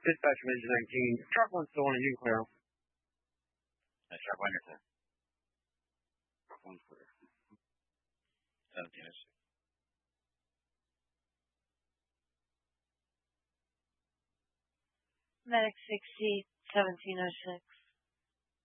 Dispatch Division 19. Truck 1 still on a clear. Truck 1 or 2? Truck 1 clear. 1706. Medic 60, 1706.